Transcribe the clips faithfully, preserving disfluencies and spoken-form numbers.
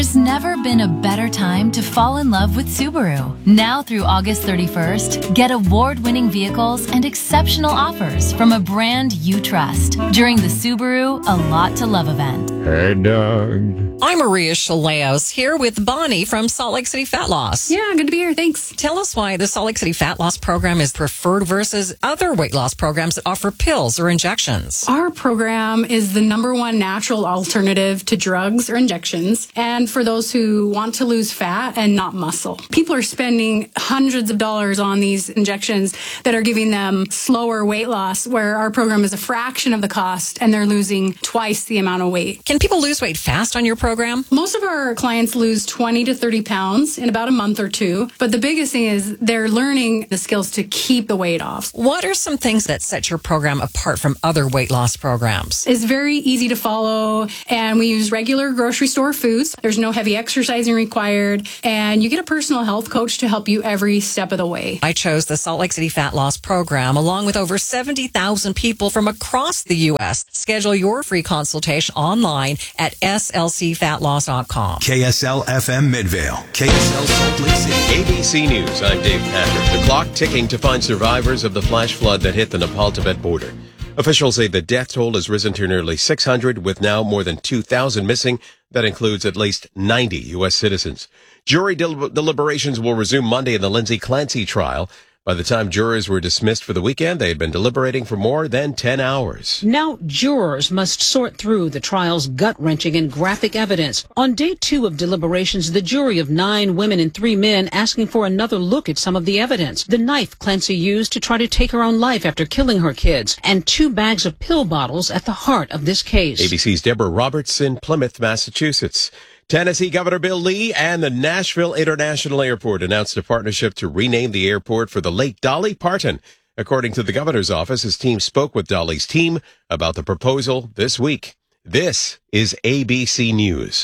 There's never been a better time to fall in love with Subaru. Now through August thirty-first, get award-winning vehicles and exceptional offers from a brand you trust during the Subaru A Lot to Love event. Hey, Doug. I'm Maria Chaleos here with Bonnie from Salt Lake City Fat Loss. Yeah, good to be here. Thanks. Tell us why the Salt Lake City Fat Loss program is preferred versus other weight loss programs that offer pills or injections. Our program is the number one natural alternative to drugs or injections, and for those who want to lose fat and not muscle. People are spending hundreds of dollars on these injections that are giving them slower weight loss, where our program is a fraction of the cost and they're losing twice the amount of weight. Can people lose weight fast on your program? Most of our clients lose twenty to thirty pounds in about a month or two, but the biggest thing is they're learning the skills to keep the weight off. What are some things that set your program apart from other weight loss programs? It's very easy to follow, and we use regular grocery store foods. There's no heavy exercising required, and you get a personal health coach to help you every step of the way. I chose the Salt Lake City Fat Loss program along with over seventy thousand people from across the U S. Schedule your free consultation online at S L C fat loss dot com. K S L F M Midvale, K S L Salt Lake City. A B C News, I'm Dave Patrick. The clock ticking to find survivors of the flash flood that hit the Nepal-Tibet border. Officials say the death toll has risen to nearly six hundred, with now more than two thousand missing. That includes at least ninety U S citizens. Jury del- deliberations will resume Monday in the Lindsay Clancy trial. By the time jurors were dismissed for the weekend, they had been deliberating for more than ten hours. Now jurors must sort through the trial's gut-wrenching and graphic evidence. On day two of deliberations, the jury of nine women and three men asking for another look at some of the evidence. The knife Clancy used to try to take her own life after killing her kids, and two bags of pill bottles at the heart of this case. A B C's Deborah Roberts in Plymouth, Massachusetts. Tennessee Governor Bill Lee and the Nashville International Airport announced a partnership to rename the airport for the late Dolly Parton. According to the governor's office, his team spoke with Dolly's team about the proposal this week. This is A B C News.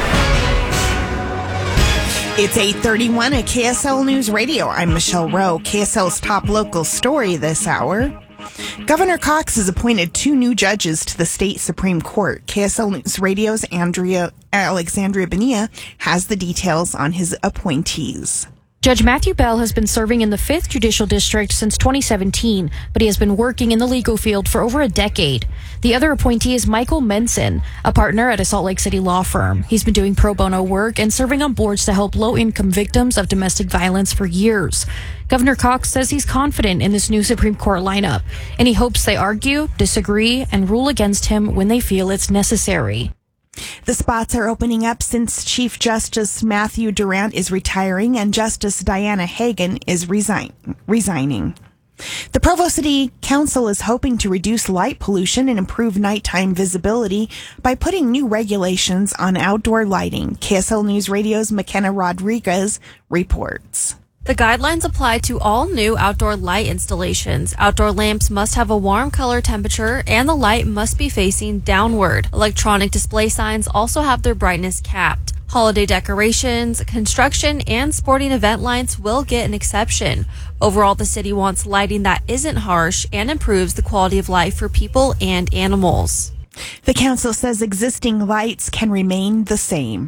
It's eight thirty-one at K S L News Radio. I'm Michelle Rowe. K S L's top local story this hour. Governor Cox has appointed two new judges to the state Supreme Court. K S L News Radio's Andrea Alexandria Bonilla has the details on his appointees. Judge Matthew Bell has been serving in the fifth Judicial District since twenty seventeen, but he has been working in the legal field for over a decade. The other appointee is Michael Menson, a partner at a Salt Lake City law firm. He's been doing pro bono work and serving on boards to help low-income victims of domestic violence for years. Governor Cox says he's confident in this new Supreme Court lineup, and he hopes they argue, disagree, and rule against him when they feel it's necessary. The spots are opening up since Chief Justice Matthew Durant is retiring and Justice Diana Hagan is resign- resigning. The Provo City Council is hoping to reduce light pollution and improve nighttime visibility by putting new regulations on outdoor lighting. K S L News Radio's McKenna Rodriguez reports. The guidelines apply to all new outdoor light installations. Outdoor lamps must have a warm color temperature and the light must be facing downward. Electronic display signs also have their brightness capped. Holiday decorations, construction, and sporting event lights will get an exception. Overall, the city wants lighting that isn't harsh and improves the quality of life for people and animals. The council says existing lights can remain the same.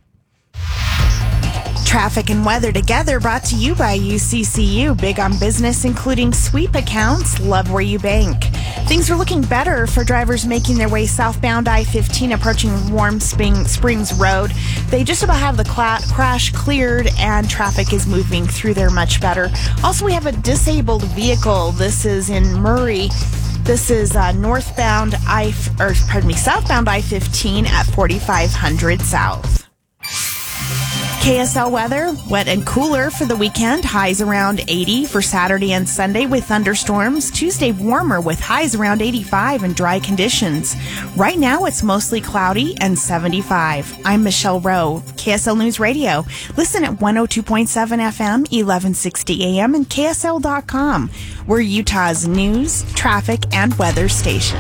Traffic and weather together, brought to you by U C C U. Big on business, including sweep accounts. Love where you bank. Things are looking better for drivers making their way southbound I fifteen approaching Warm Spring, Springs Road. They just about have the cla- crash cleared and traffic is moving through there much better. Also, we have a disabled vehicle. This is in Murray. This is uh, northbound I, or pardon me, southbound I fifteen at forty-five hundred South. K S L weather, wet and cooler for the weekend. Highs around eighty for Saturday and Sunday with thunderstorms. Tuesday warmer with highs around eighty-five and dry conditions. Right now it's mostly cloudy and seventy-five. I'm Michelle Rowe, K S L News Radio. Listen at one oh two point seven F M, eleven sixty A M, and K S L dot com. We're Utah's news, traffic, and weather station.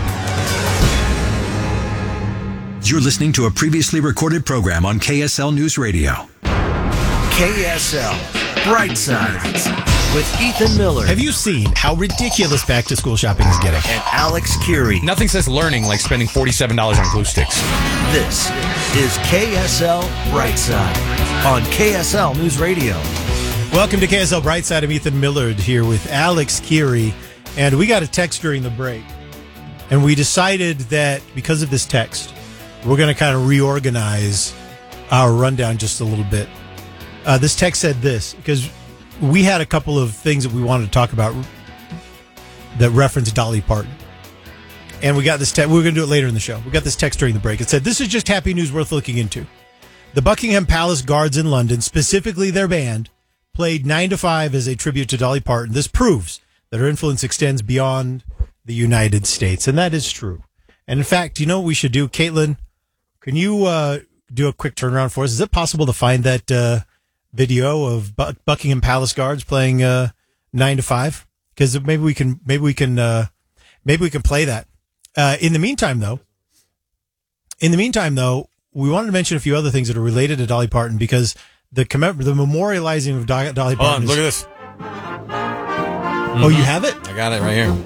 You're listening to a previously recorded program on K S L News Radio. K S L, Bright Sides. with Ethan Miller. Have you seen how ridiculous back-to-school shopping is getting? And Alex Curie. Nothing says learning like spending forty-seven dollars on glue sticks. This is K S L Brightside on K S L News Radio. Welcome to K S L Brightside. I'm Ethan Millard here with Alex Curie, and we got a text during the break, and we decided that because of this text, we're going to kind of reorganize our rundown just a little bit. Uh, this text said this, because we had a couple of things that we wanted to talk about that referenced Dolly Parton. And we got this text. We're going to do it later in the show. We got this text during the break. It said, this is just happy news worth looking into. The Buckingham Palace Guards in London, specifically their band, played nine to five as a tribute to Dolly Parton. This proves that her influence extends beyond the United States. And that is true. And in fact, you know what we should do? Caitlin, can you uh, do a quick turnaround for us? Is it possible to find that uh, video of Bu- Buckingham Palace Guards playing uh, nine to five? Because maybe we can, maybe we can, uh, maybe we can play that. Uh, in the meantime, though, in the meantime, though, we wanted to mention a few other things that are related to Dolly Parton because the commem- the memorializing of Do- Dolly Parton. Hold on, look at is- this. Oh, you have it? I got it right here.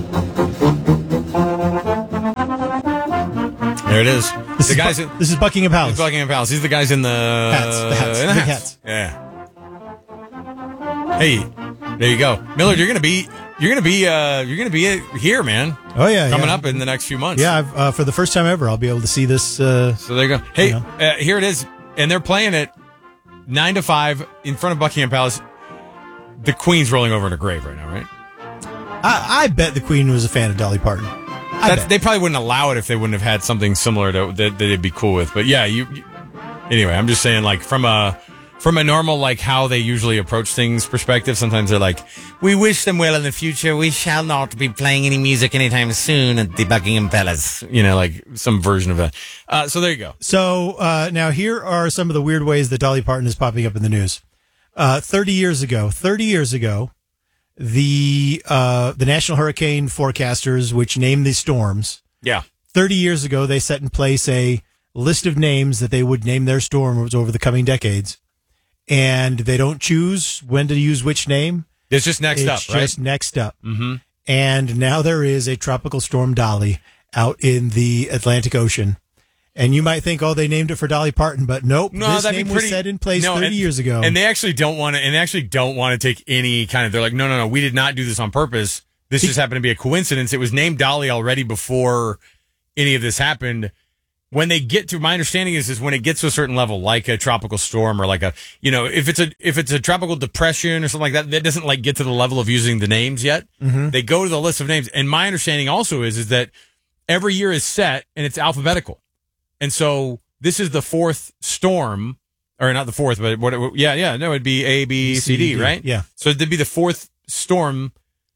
There it is. This the is guys. Bu- in, this is Buckingham Palace. This is Buckingham Palace. These are the guys in the hats. The hats. in the Big hats. hats. Yeah. Hey, there you go, Millard. You're gonna be. You're gonna be. Uh, you're gonna be here, man. Oh yeah, coming yeah. up in the next few months. Yeah, I've, uh, for the first time ever, I'll be able to see this. Uh, so there you go. Hey, you know. uh, here it is, and they're playing it nine to five in front of Buckingham Palace. The Queen's rolling over in her grave right now, right? I, I bet the Queen was a fan of Dolly Parton. I That's, bet. they probably wouldn't allow it if they wouldn't have had something similar to that, that they'd be cool with. But yeah, you, you. Anyway, I'm just saying, like from a from a normal like how they usually approach things perspective. Sometimes they're like, "We wish them well in the future. We shall not be playing any music anytime soon at the Buckingham Palace." You know, like some version of that. Uh, so there you go. So uh, now here are some of the weird ways that Dolly Parton is popping up in the news. Uh, thirty years ago, thirty years ago, the uh, the National Hurricane Forecasters, which named the storms, Yeah. thirty years ago, they set in place a list of names that they would name their storms over the coming decades. And they don't choose when to use which name. It's just next it's up, right? just next up. Mm-hmm. And now there is a tropical storm Dolly out in the Atlantic Ocean. And you might think, oh, they named it for Dolly Parton, but nope. No, this that'd name be pretty, was set in place no, thirty and, years ago. And they actually don't want to, and they actually don't want to take any kind of, they're like, no, no, no, we did not do this on purpose. This just happened to be a coincidence. It was named Dolly already before any of this happened. When they get to, my understanding is, is when it gets to a certain level, like a tropical storm or like a, you know, if it's a, if it's a tropical depression or something like that, that doesn't like get to the level of using the names yet. Mhm. They go to the list of names. And my understanding also is, is that every year is set and it's alphabetical. And so this is the fourth storm, or not the fourth, but what, it, yeah, yeah, no, it'd be A, B, C, D, right? Yeah. So it'd be the fourth storm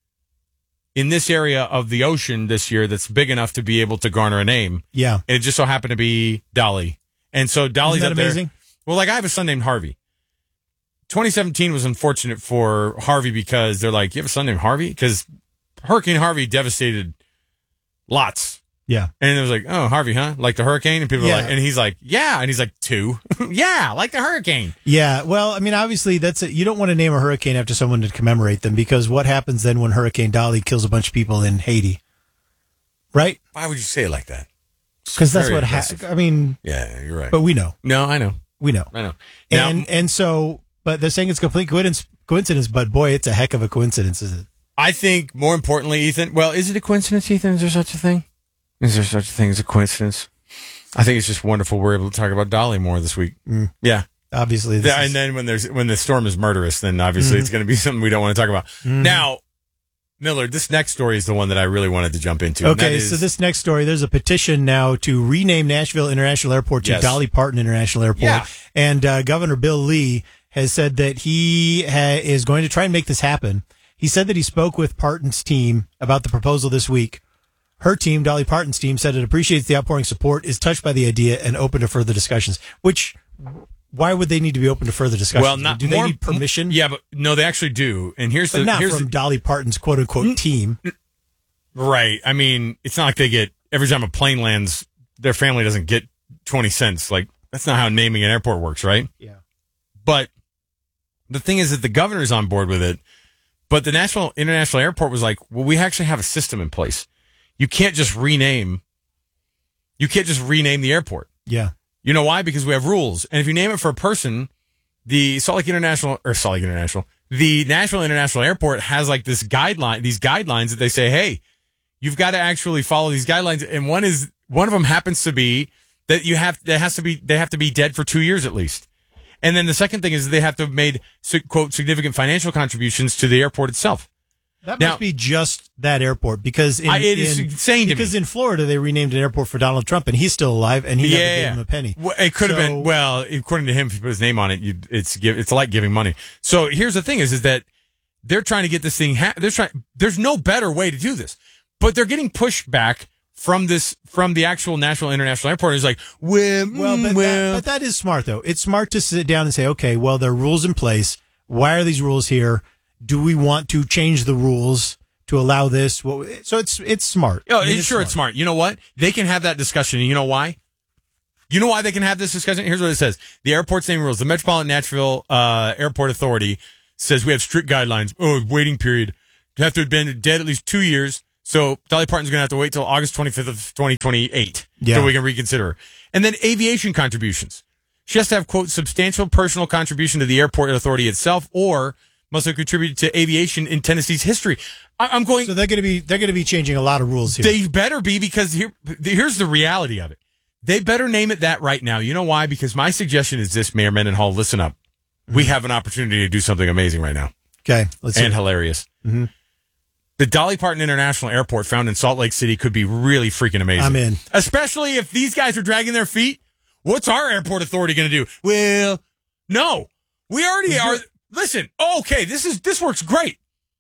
in this area of the ocean this year that's big enough to be able to garner a name. Yeah. And it just so happened to be Dolly. And so Dolly's Isn't that up there. amazing? Well, like I have a son named Harvey. twenty seventeen was unfortunate for Harvey because they're like, you have a son named Harvey? Because Hurricane Harvey devastated lots. Yeah. And it was like, oh, Harvey, huh? Like the hurricane? And people Yeah. were like, and he's like, yeah. And he's like, two. Yeah, like the hurricane. Yeah, well, I mean, obviously, that's it. You don't want to name a hurricane after someone to commemorate them because what happens then when Hurricane Dolly kills a bunch of people in Haiti? Right? Why would you say it like that? Because that's Very what aggressive. happened. I mean, Yeah, you're right. but we know. No, I know. We know. I know. Now, And and so, but they're saying it's complete coincidence, coincidence, but boy, it's a heck of a coincidence, is it? I think more importantly, Ethan, well, is it a coincidence, Ethan? Is there such a thing? Is there such a thing as a coincidence? I think it's just wonderful we're able to talk about Dolly more this week. Mm. Yeah. Obviously. This Yeah, is- and then when there's when the storm is murderous, then obviously Mhm. it's going to be something we don't want to talk about. Mhm. Now, Millard, this next story is the one that I really wanted to jump into. and that Okay, is- so this next story, there's a petition now to rename Nashville International Airport to Yes. Dolly Parton International Airport. Yeah. And uh, Governor Bill Lee has said that he ha- is going to try and make this happen. He said that he spoke with Parton's team about the proposal this week. Her team, Dolly Parton's team, said it appreciates the outpouring support, is touched by the idea, and open to further discussions. Which, why would they need to be open to further discussions? well, not do they more, need permission? Yeah, but no, they actually do. And here's But the not here's from the, Dolly Parton's quote unquote team. right. I mean, it's not like they get every time a plane lands, their family doesn't get twenty cents. Like that's not how naming an airport works, right? Yeah. But the thing is that the governor's on board with it. But the National International Airport was like, well, we actually have a system in place. You can't just rename. You can't just rename the airport. Yeah. You know why? Because we have rules. And if you name it for a person, the Salt Lake International or Salt Lake International, the National International Airport has like this guideline, these guidelines that they say, hey, you've got to actually follow these guidelines. And one is one of them happens to be that you have that has to be they have to be dead for two years at least. And then the second thing is they have to have made, quote, significant financial contributions to the airport itself. That now, must be just that airport because in, I, it is in, insane to because me. in Florida they renamed an airport for Donald Trump and he's still alive and he yeah, never gave him a penny. Well, it could have so, been well, according to him, if you put his name on it, you, it's give, it's like giving money. So here's the thing: is is that they're trying to get this thing. Ha- they're trying. There's no better way to do this, but they're getting pushback from this from the actual National International Airport. It's like, well, well, but, well. That, but that is smart though. It's smart to sit down and say, okay, well, there are rules in place. Why are these rules here? Do we want to change the rules to allow this? Well, so it's it's smart. Oh, I mean, it's it's sure smart. it's smart. You know what? They can have that discussion. And you know why? You know why they can have this discussion? Here's what it says. The airport's name rules. The Metropolitan Nashville uh, Airport Authority says we have strict guidelines. Oh, waiting period. You have to have been dead at least two years. So Dolly Parton's going to have to wait till August twenty-fifth of twenty twenty-eight yeah. so we can reconsider her. And then aviation contributions. She has to have, quote, substantial personal contribution to the airport authority itself or must have contributed to aviation in Tennessee's history. I- I'm going. So they're going to be they're going to be changing a lot of rules here. They better be because here here's the reality of it. They better name it that right now. You know why? Because my suggestion is this, Mayor Mendenhall, listen up. We have an opportunity to do something amazing right now. Okay, let's and see. hilarious. Mm-hmm. The Dolly Parton International Airport found in Salt Lake City could be really freaking amazing. I'm in. Especially if these guys are dragging their feet. What's our airport authority going to do? Well, no. We already are. Listen, okay, this is this works great.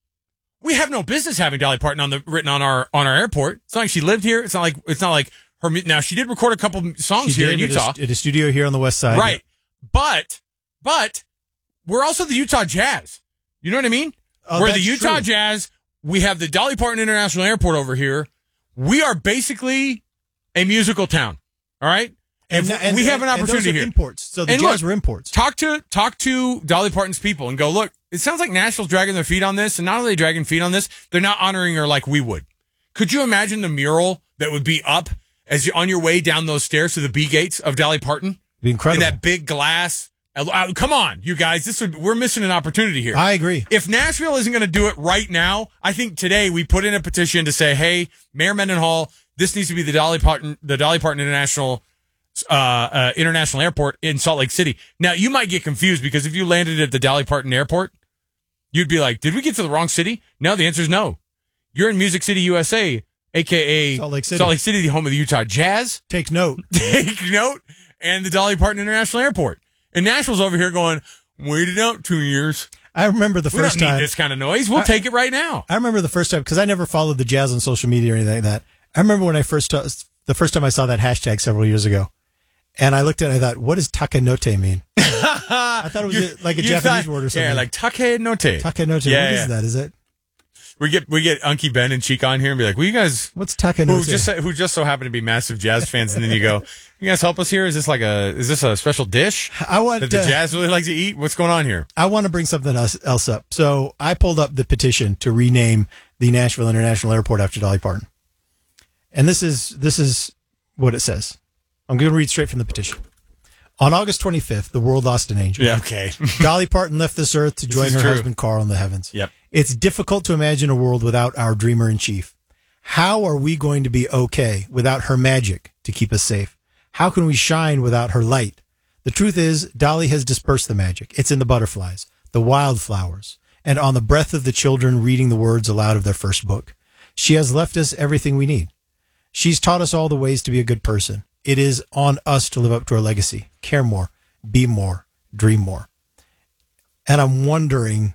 We have no business having Dolly Parton on the written on our on our airport. It's not like she lived here. It's not like it's not like her. Now she did record a couple songs She here did in Utah, at a, at a studio here on the west side. right? But but we're also the Utah Jazz. You know what I mean? Oh, we're the that's Utah true. Jazz. We have the Dolly Parton International Airport over here. We are basically a musical town. All right. And, If and we have an and opportunity those are here. Imports. So the And Jazz look, were imports. Talk to talk to Dolly Parton's people and go, look, it sounds like Nashville's dragging their feet on this, and not only are they dragging feet on this, they're not honoring her like we would. Could you imagine the mural that would be up as you on your way down those stairs to the B gates of Dolly Parton? It'd be incredible. And that big glass. Uh, come on, you guys, this would, we're missing an opportunity here. I agree. If Nashville isn't going to do it right now, I think today we put in a petition to say, hey, Mayor Mendenhall, this needs to be the Dolly Parton, the Dolly Parton International Uh, uh, International Airport in Salt Lake City. Now, you might get confused because if you landed at the Dolly Parton Airport, you'd be like, did we get to the wrong city? No, the answer is no. You're in Music City, U S A, a k a. Salt Lake City. Salt Lake City, the home of the Utah Jazz. Take note. Take note. And the Dolly Parton International Airport. And Nashville's over here going, wait it out two years. I remember the We first don't time. need this kind of noise. We'll I- take it right now. I remember the first time because I never followed the Jazz on social media or anything like that. I remember when I first uh, the first time I saw that hashtag several years ago, and I looked at it and I thought, what does takenote mean? I thought it was You- a, like a you Japanese thought- word or something. Yeah, like takenote. takenote. Yeah, what yeah. is that? Is it? We get we get Unky Ben and Cheek on here and be like, "Will you guys What's takenote? who just who just so happen to be massive Jazz fans?" And then you go, "You guys help us here? Is this like a is this a special dish I want that the uh, Jazz really like to eat? What's going on here?" I want to bring something else, else up. So I pulled up the petition to rename the Nashville International Airport after Dolly Parton, and this is this is what it says. I'm going to read straight from the petition. On August twenty-fifth, the world lost an angel. Yeah, okay. Dolly Parton left this earth to join is her true. husband Carl in the heavens. Yep. It's difficult to imagine a world without our dreamer in chief. How are we going to be okay without her magic to keep us safe? How can we shine without her light? The truth is, Dolly has dispersed the magic. It's in the butterflies, the wildflowers, and on the breath of the children reading the words aloud of their first book. She has left us everything we need. She's taught us all the ways to be a good person. It is on us to live up to our legacy. Care more, be more, dream more. And I'm wondering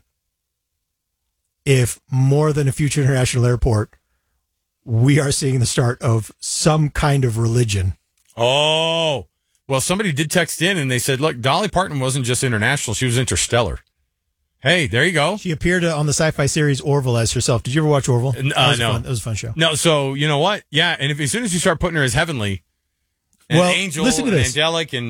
if more than a future international airport, we are seeing the start of some kind of religion. Oh, well, somebody did text in and they said, "Look, Dolly Parton wasn't just international; she was interstellar." Hey, there you go. She appeared on the sci-fi series Orville as herself. Did you ever watch Orville? Uh, that was no. a fun, that was a fun show. No, so you know what? Yeah, and if as soon as you start putting her as heavenly, and Well, angel, listen to and this. angelic, and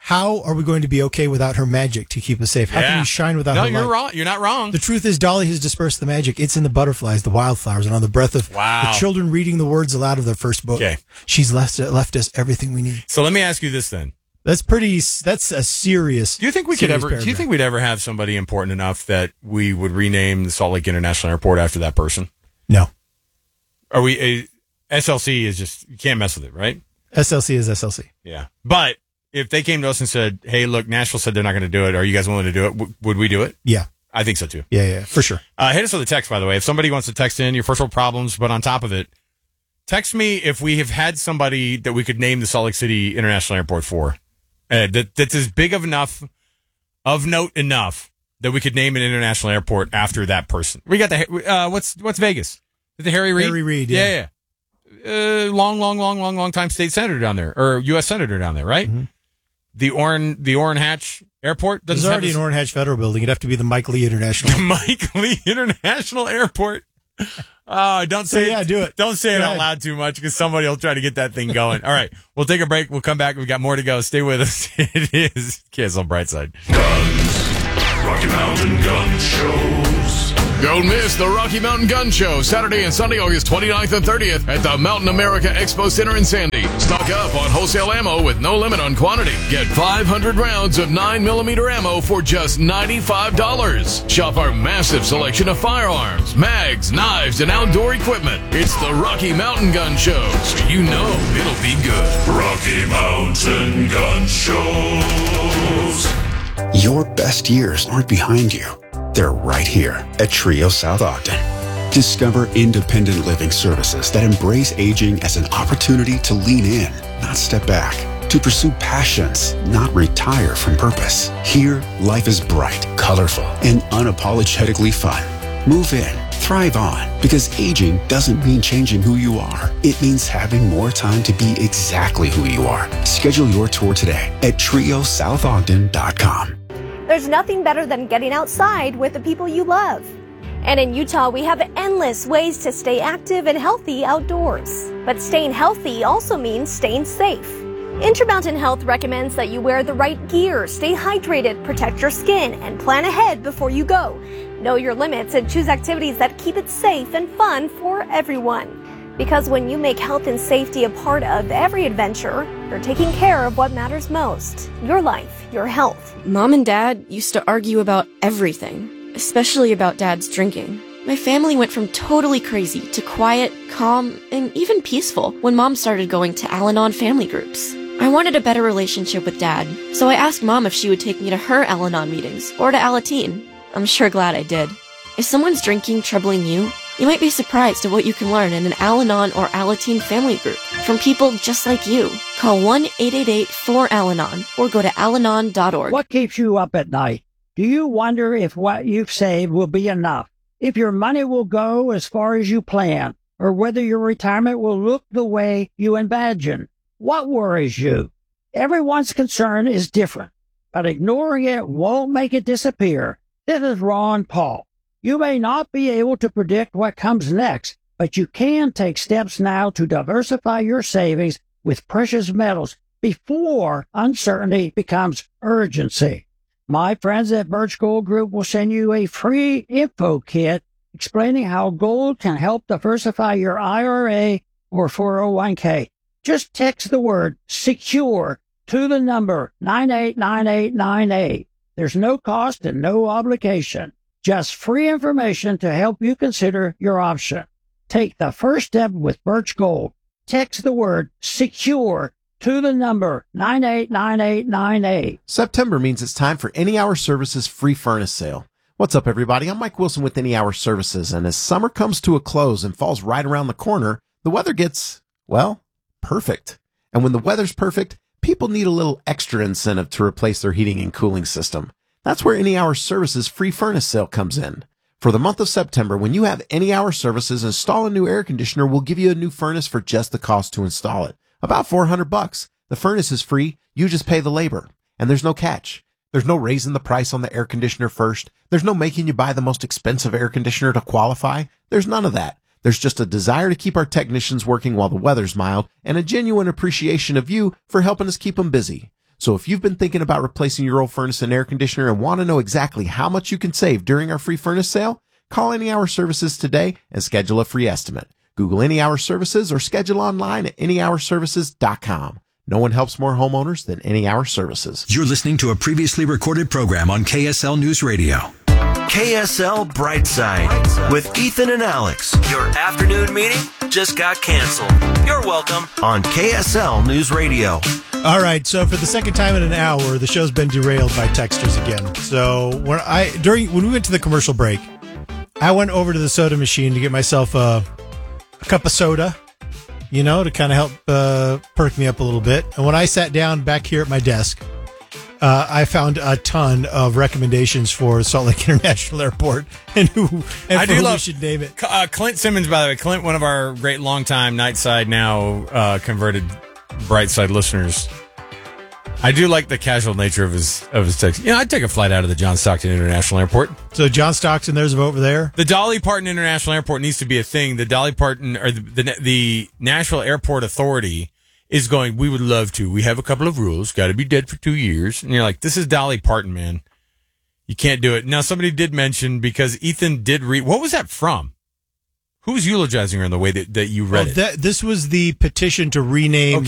how are we going to be okay without her magic to keep us safe? How Yeah. can we shine without No, her you're light? wrong. You're not wrong. The truth is, Dolly has dispersed the magic. It's in the butterflies, the wildflowers, and on the breath of Wow. the children reading the words aloud of their first book. Okay. She's left, left us everything we need. So let me ask you this then. That's pretty, that's a serious. Do you think we could serious ever, do you paragraph. think we'd ever have somebody important enough that we would rename the Salt Lake International Airport after that person? No. Are we, a, S L C is just, you can't mess with it, right? S L C is S L C. Yeah. But if they came to us and said, hey, look, Nashville said they're not going to do it. Are you guys willing to do it? W- would we do it? Yeah. I think so too. Yeah, yeah, for sure. Uh, hit us with a text, by the way. If somebody wants to text in your first world problems, but on top of it, text me if we have had somebody that we could name the Salt Lake City International Airport for. Uh, that that's as big of enough, of note enough that we could name an international airport after that person. We got the uh, what's what's Vegas? The Harry Reid. Harry Reid, yeah. yeah, yeah. Uh, long, long, long, long, long time state senator down there, or U S senator down there, right? Mm-hmm. The Orrin, the Orrin Hatch Airport. There's doesn't have already this- an Orrin Hatch Federal Building. It'd have to be the Mike Lee International. Mike Lee International Airport. Uh, don't say So, yeah, it. do it. Don't say Go it out ahead. loud too much because somebody will try to get that thing going. All right, we'll take a break. We'll come back. We've got more to go. Stay with us. It is Kiss on Brightside. Rocky Mountain Gun Shows. Don't miss the Rocky Mountain Gun Show, Saturday and Sunday, August twenty-ninth and thirtieth at the Mountain America Expo Center in Sandy. Stock up on wholesale ammo with no limit on quantity. Get five hundred rounds of nine millimeter ammo for just ninety-five dollars. Shop our massive selection of firearms, mags, knives, and outdoor equipment. It's the Rocky Mountain Gun Show, so you know it'll be good. Rocky Mountain Gun Shows. Your best years aren't behind you. They're right here at Trio South Ogden. Discover independent living services that embrace aging as an opportunity to lean in, not step back. To pursue passions, not retire from purpose. Here, life is bright, colorful, and unapologetically fun. Move in, thrive on, because aging doesn't mean changing who you are. It means having more time to be exactly who you are. Schedule your tour today at trio south ogden dot com. There's nothing better than getting outside with the people you love. And in Utah, we have endless ways to stay active and healthy outdoors. But staying healthy also means staying safe. Intermountain Health recommends that you wear the right gear, stay hydrated, protect your skin, and plan ahead before you go. Know your limits and choose activities that keep it safe and fun for everyone. Because when you make health and safety a part of every adventure, you're taking care of what matters most. Your life, your health. Mom and Dad used to argue about everything, especially about Dad's drinking. My family went from totally crazy to quiet, calm, and even peaceful when Mom started going to Al-Anon family groups. I wanted a better relationship with Dad, so I asked Mom if she would take me to her Al-Anon meetings or to Alateen. I'm sure glad I did. If someone's drinking troubling you, you might be surprised at what you can learn in an Al-Anon or Alateen family group from people just like you. Call one eight eight eight four Al Anon or go to al anon dot org. What keeps you up at night? Do you wonder if what you've saved will be enough? If your money will go as far as you plan? Or whether your retirement will look the way you imagine? What worries you? Everyone's concern is different, but ignoring it won't make it disappear. This is Ron Paul. You may not be able to predict what comes next, but you can take steps now to diversify your savings with precious metals before uncertainty becomes urgency. My friends at Birch Gold Group will send you a free info kit explaining how gold can help diversify your I R A or four oh one k. Just text the word SECURE to the number nine eight nine eight nine eight. There's no cost and no obligation. Just free information to help you consider your option. Take the first step with Birch Gold. Text the word SECURE to the number nine eight nine eight nine eight. September means it's time for Any Hour Services free furnace sale. What's up, everybody? I'm Mike Wilson with Any Hour Services, and as summer comes to a close and falls right around the corner, the weather gets, well, perfect. And when the weather's perfect, people need a little extra incentive to replace their heating and cooling system. That's where Any Hour Services free furnace sale comes in. For the month of September, when you have Any Hour Services install a new air conditioner, we'll give you a new furnace for just the cost to install it. About four hundred bucks. The furnace is free. You just pay the labor. And there's no catch. There's no raising the price on the air conditioner first. There's no making you buy the most expensive air conditioner to qualify. There's none of that. There's just a desire to keep our technicians working while the weather's mild and a genuine appreciation of you for helping us keep them busy. So if you've been thinking about replacing your old furnace and air conditioner and want to know exactly how much you can save during our free furnace sale, call Any Hour Services today and schedule a free estimate. Google Any Hour Services or schedule online at any hour services dot com. No one helps more homeowners than Any Hour Services. You're listening to a previously recorded program on K S L News Radio. K S L Brightside with Ethan and Alex. Your afternoon meeting just got canceled. You're welcome on K S L News Radio. All right, so for the second time in an hour, the show's been derailed by texters again. So when I during when we went to the commercial break, I went over to the soda machine to get myself a, a cup of soda, you know, to kind of help uh, perk me up a little bit. And when I sat down back here at my desk, uh, I found a ton of recommendations for Salt Lake International Airport and who and I for do who love, we should name it. Uh, Clint Simmons, by the way, Clint, one of our great longtime Nightside now uh, converted Brightside listeners. I do like the casual nature of his of his text. You know, I'd take a flight out of the John Stockton International Airport. So John Stockton, there's a vote over there. The Dolly Parton International Airport needs to be a thing. The Dolly Parton or the, the the Nashville Airport Authority is going, we would love to. We have a couple of rules. Got to be dead for two years. And you're like, this is Dolly Parton, man. You can't do it. Now, somebody did mention, because Ethan did read, what was that from? Who was eulogizing her in the way that, that you read Oh, it? that, this was the petition to rename